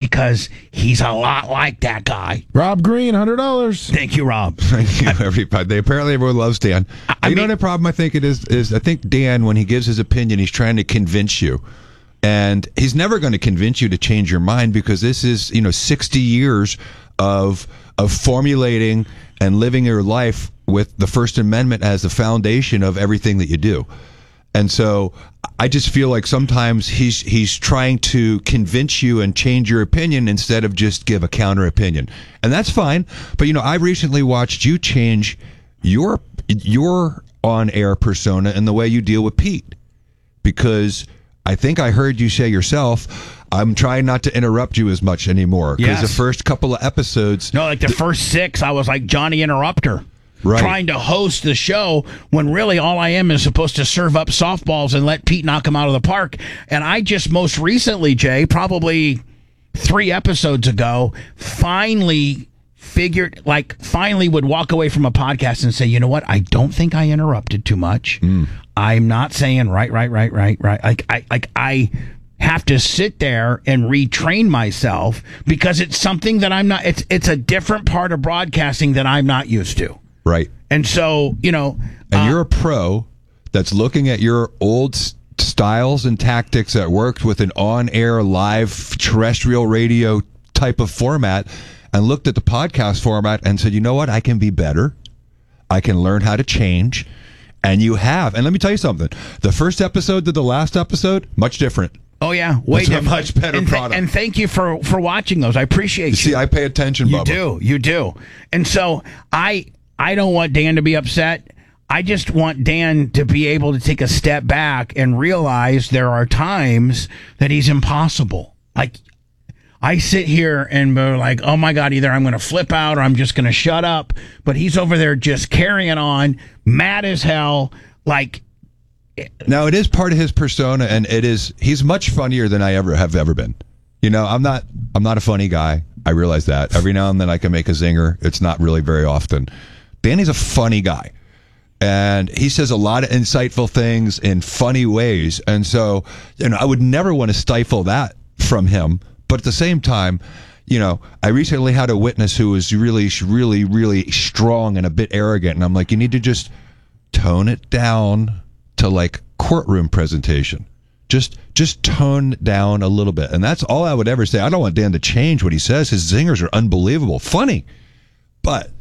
because he's a lot like that guy. Rob Green, $100. Thank you, Rob. Thank you, everybody. Apparently, everyone loves Dan. You know what the problem I think it is I think Dan, when he gives his opinion, he's trying to convince you. And he's never going to convince you to change your mind, because this is, 60 years of formulating and living your life with the First Amendment as the foundation of everything that you do. And so I just feel like sometimes he's trying to convince you and change your opinion instead of just give a counter opinion. And that's fine. But, I recently watched you change your on-air persona and the way you deal with Pete. Because I think I heard you say yourself, I'm trying not to interrupt you as much anymore. Because the first couple of episodes... No, like the first 6, I was like Johnny Interrupter. Right. Trying to host the show when really all I am is supposed to serve up softballs and let Pete knock them out of the park. And I just most recently, Jay, probably 3 episodes ago, finally would walk away from a podcast and say, you know what? I don't think I interrupted too much. I'm not saying right. I have to sit there and retrain myself because it's something that I'm not, it's a different part of broadcasting that I'm not used to. Right. And so, and you're a pro that's looking at your old styles and tactics that worked with an on-air live terrestrial radio type of format and looked at the podcast format and said, you know what? I can be better. I can learn how to change. And you have. And let me tell you something. The first episode to the last episode, much different. Oh, yeah. Way different. A much better product. And thank you for watching those. I appreciate you. See, I pay attention, Bubba. You do. And so I don't want Dan to be upset. I just want Dan to be able to take a step back and realize there are times that he's impossible. Like, I sit here and we're like, oh my God, either I'm going to flip out or I'm just going to shut up. But he's over there just carrying on, mad as hell. Like, now it is part of his persona, and he's much funnier than I have ever been. I'm not a funny guy. I realize that. Every now and then I can make a zinger. It's not really very often. Danny's a funny guy. And he says a lot of insightful things in funny ways. And so, I would never want to stifle that from him. But at the same time, I recently had a witness who was really, really, really strong and a bit arrogant. And I'm like, you need to just tone it down to like courtroom presentation. Just tone down a little bit. And that's all I would ever say. I don't want Dan to change what he says. His zingers are unbelievable. Funny. But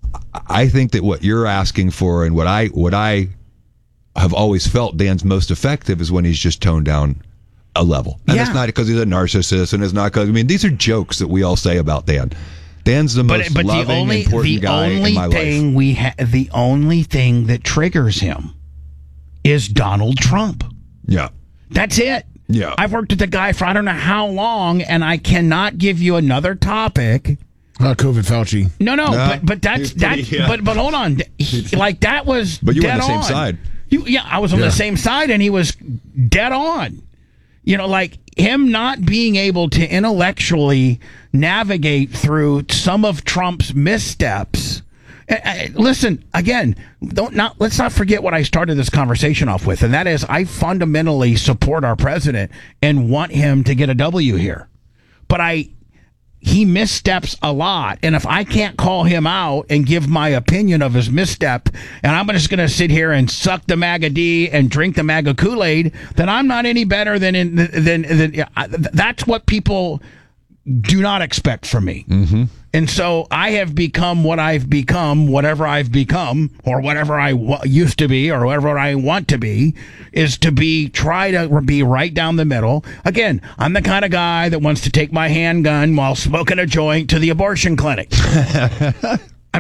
I think that what you're asking for and what I have always felt Dan's most effective is when he's just toned down a level. And it's not because he's a narcissist, and it's not because, these are jokes that we all say about Dan. Dan's the most loving, important guy in my life. The only thing that triggers him is Donald Trump. Yeah. That's it. Yeah. I've worked with the guy for I don't know how long, and I cannot give you another topic. COVID Fauci. No, but that's but hold on. That was but you were on the same on. side. I was on the same side, and he was dead on. Like him not being able to intellectually navigate through some of Trump's missteps. Listen, again, let's not forget what I started this conversation off with, and that is I fundamentally support our president and want him to get a W here. But he missteps a lot, and if I can't call him out and give my opinion of his misstep, and I'm just going to sit here and suck the MAGA D and drink the MAGA Kool-Aid, then I'm not any better than that's what people do not expect from me. Mm-hmm. And so I have become what I've become, whatever I've become, or whatever I used to be, or whatever I want to be, is to try to be right down the middle. Again, I'm the kind of guy that wants to take my handgun while smoking a joint to the abortion clinic. I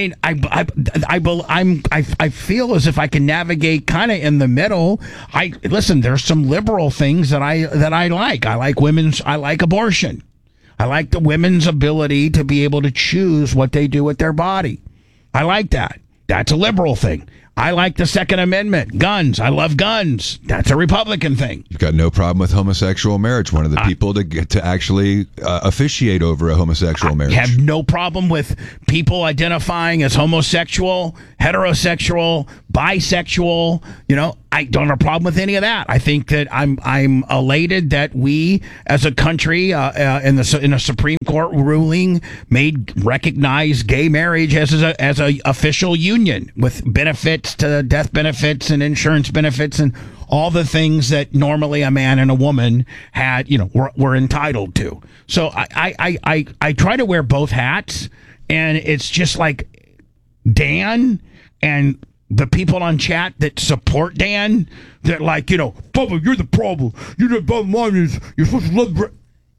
feel as if I can navigate kind of in the middle. Listen, there's some liberal things that I like. I like abortion. I like the women's ability to be able to choose what they do with their body. I like that. That's a liberal thing. I like the Second Amendment. Guns. I love guns. That's a Republican thing. You've got no problem with homosexual marriage. One of the people to get to actually officiate over a homosexual marriage. I have no problem with people identifying as homosexual, heterosexual, bisexual. I don't have a problem with any of that. I think that I'm elated that we, as a country, in a Supreme Court ruling, recognized gay marriage as a official union with benefits to death benefits and insurance benefits and all the things that normally a man and a woman had, were entitled to. So I try to wear both hats, and it's just like Dan and the people on chat that support Dan, that like, Bubba, you're the problem. You're the bottom line is you're supposed to love.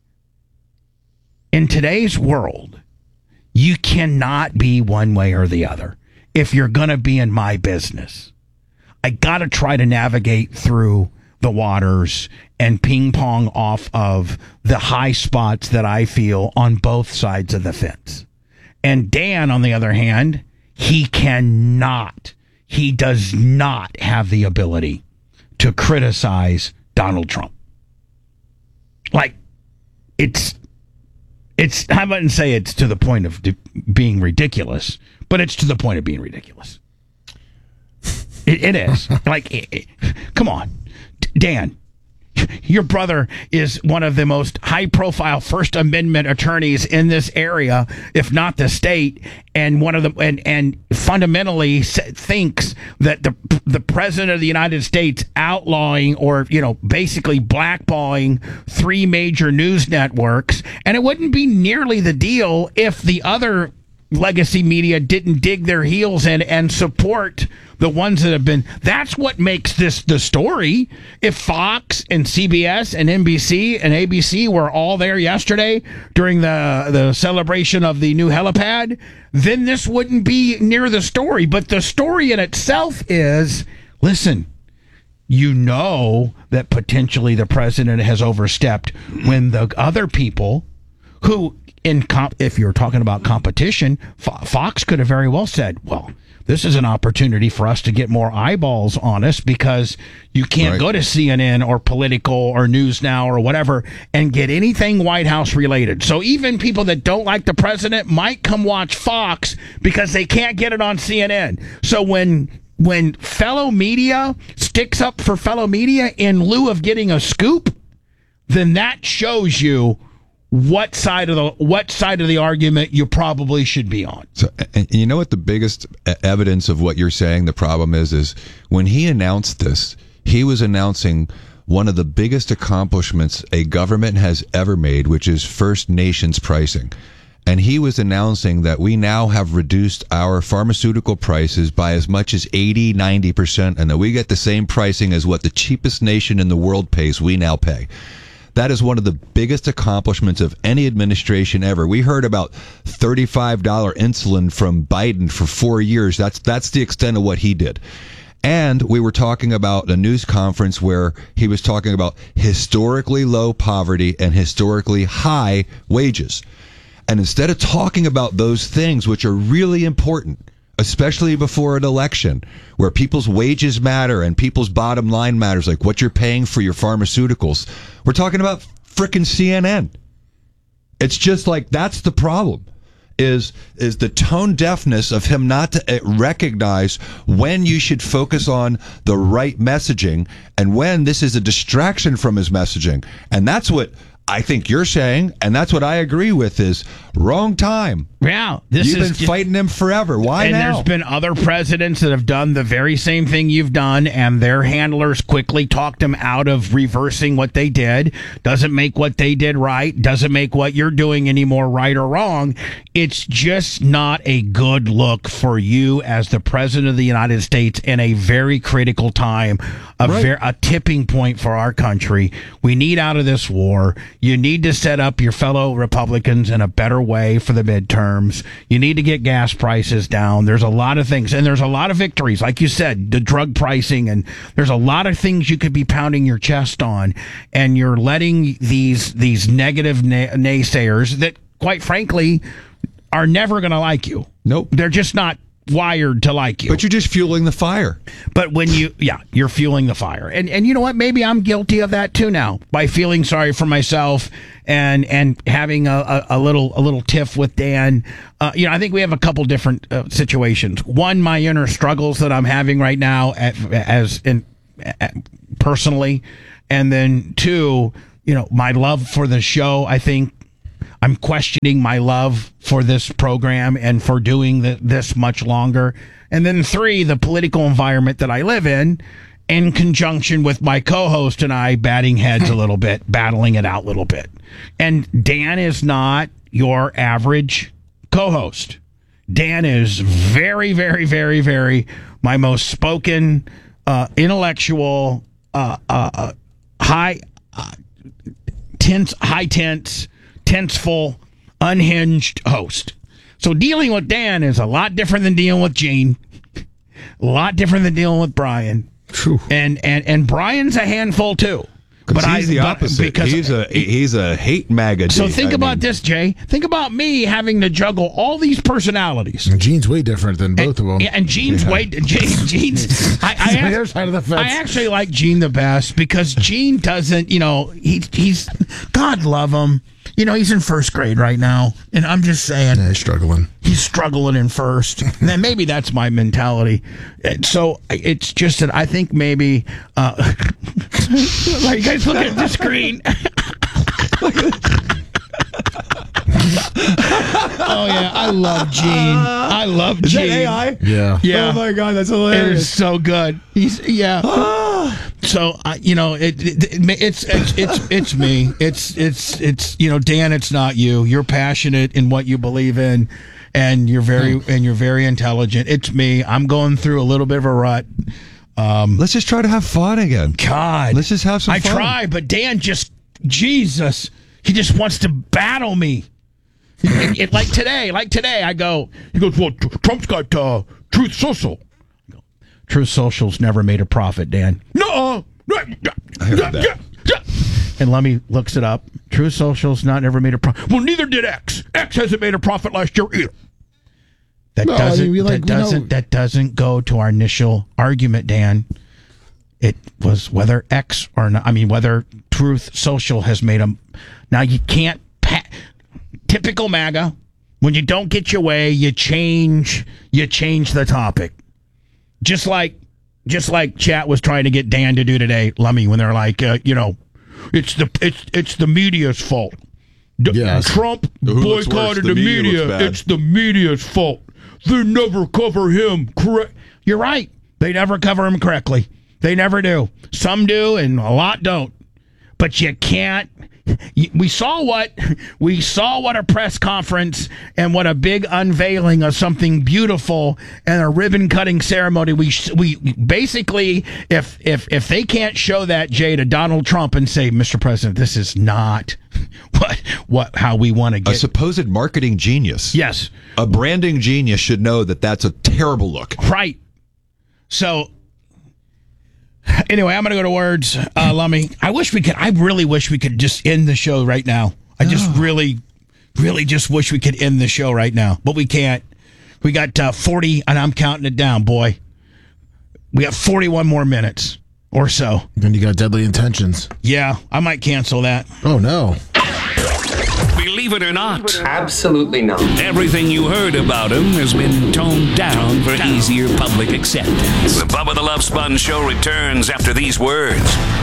In today's world, you cannot be one way or the other. If you're going to be in my business, I got to try to navigate through the waters and ping pong off of the high spots that I feel on both sides of the fence. And Dan, on the other hand, he does not have the ability to criticize Donald Trump. Like, I wouldn't say it's to the point of being ridiculous, but it's to the point of being ridiculous. It is. Like, come on, Dan. Your brother is one of the most high-profile First Amendment attorneys in this area, if not the state, and one of the and fundamentally thinks that the president of the United States outlawing or basically blackballing 3 major news networks, and it wouldn't be nearly the deal if the other legacy media didn't dig their heels in and support the ones that have been. That's what makes this the story. If Fox and CBS and NBC and ABC were all there yesterday during the celebration of the new helipad, then this wouldn't be near the story. But the story in itself is, listen, that potentially the president has overstepped when the other people who, if you're talking about competition, Fox could have very well said, well, this is an opportunity for us to get more eyeballs on us because you can't go to CNN or Political or News Now or whatever and get anything White House related. So even people that don't like the president might come watch Fox because they can't get it on CNN. So when fellow media sticks up for fellow media in lieu of getting a scoop, then that shows you what side of the argument you probably should be on. So, and you know what the biggest evidence of what you're saying the problem is when he announced this, he was announcing one of the biggest accomplishments a government has ever made, which is First Nations pricing. And he was announcing that we now have reduced our pharmaceutical prices by as much as 80-90%, and that we get the same pricing as what the cheapest nation in the world pays, we now pay. That is one of the biggest accomplishments of any administration ever. We heard about $35 insulin from Biden for 4 years. That's the extent of what he did. And we were talking about a news conference where he was talking about historically low poverty and historically high wages. And instead of talking about those things, which are really important, especially before an election, where people's wages matter and people's bottom line matters, like what you're paying for your pharmaceuticals, we're talking about frickin' CNN. It's just like, that's the problem, is the tone deafness of him not to recognize when you should focus on the right messaging and when this is a distraction from his messaging. And that's what I think you're saying, and that's what I agree with, is wrong time. Yeah, you've been fighting him forever. Why now? And there's been other presidents that have done the very same thing you've done, and their handlers quickly talked them out of reversing what they did. Doesn't make what they did right. Doesn't make what you're doing anymore right or wrong. It's just not a good look for you as the president of the United States in a very critical time, a tipping point for our country. We need out of this war. You need to set up your fellow Republicans in a better way for the midterms. You need to get gas prices down. There's a lot of things, and there's a lot of victories. Like you said, the drug pricing, and there's a lot of things you could be pounding your chest on, and you're letting these negative naysayers that, quite frankly, are never going to like you. Nope. They're just not wired to like you. But you're just fueling the fire. But when you're fueling the fire. And you know what? Maybe I'm guilty of that too now, by feeling sorry for myself and having a little tiff with Dan. I think we have a couple different situations. One, my inner struggles that I'm having right now personally. And then two, my love for the show. I think I'm questioning my love for this program and for doing this much longer. And then three, the political environment that I live in conjunction with my co-host and I batting heads a little bit, battling it out a little bit. And Dan is not your average co-host. Dan is very, very, very, very my most spoken, intellectual, high tense, tenseful, unhinged host. So dealing with Dan is a lot different than dealing with Gene, a lot different than dealing with Brian. True. And Brian's a handful too. But he's the opposite. Because he's a hate MAGA. So think about this, Jay. Think about me having to juggle all these personalities. And Gene's way different than both of them. Yeah, and Gene's Gene's. I actually like Gene the best because Gene doesn't. He's God love him. He's in first grade right now, and I'm just saying he's struggling. He's struggling in first, and then maybe that's my mentality. So it's just that I think maybe. Like, guys, look at the screen. Oh yeah, I love Gene. I love Gene. Is that AI? Yeah. Oh my God, that's hilarious. It is so good. So it's me. It's Dan. It's not you. You're passionate in what you believe in, and you're very intelligent. It's me. I'm going through a little bit of a rut. Let's just try to have fun again. God, let's just have some fun. I try, but Dan Jesus, he just wants to battle me. Like today, he goes, well, Trump's got Truth Social. I go, Truth Social's never made a profit, Dan. No. I heard that. And Lummy looks it up. Truth Social's never made a profit. Well, neither did X. X hasn't made a profit last year either. That doesn't go to our initial argument, Dan. It was whether X or not. I mean, whether Truth Social has made them. Now you can't. Typical MAGA. When you don't get your way, you change the topic. Just like Chat was trying to get Dan to do today, Lummy, when they're like, it's the media's fault. Yes. Trump boycotted the media. It's the media's fault. They never cover him correct. You're right. They never cover him correctly. They never do. Some do, and a lot don't. But you can't. We saw what a press conference and what a big unveiling of something beautiful and a ribbon cutting ceremony. We basically, if they can't show that, Jay, to Donald Trump and say, Mr. President, this is not how we want to get. A supposed marketing genius. Yes. A branding genius should know that that's a terrible look. Right. So anyway, I'm going to go to words, Lummy. I really wish we could just end the show right now. I just really, really just wish we could end the show right now. But we can't. We got 40, and I'm counting it down, boy. We got 41 more minutes or so. Then you got Deadly Intentions. Yeah, I might cancel that. Oh, no. Believe it or not, absolutely not. Everything you heard about him has been toned down for easier public acceptance. The Bubba the Love Sponge Show returns after these words.